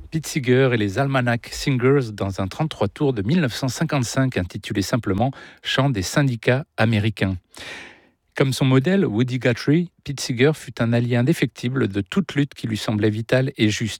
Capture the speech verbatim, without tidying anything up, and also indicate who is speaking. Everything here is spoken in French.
Speaker 1: Pete Seeger et les Almanac Singers dans un trente-trois tours de mille neuf cent cinquante-cinq intitulé simplement Chant des syndicats américains. Comme son modèle, Woody Guthrie, Pete Seeger fut un allié indéfectible de toute lutte qui lui semblait vitale et juste.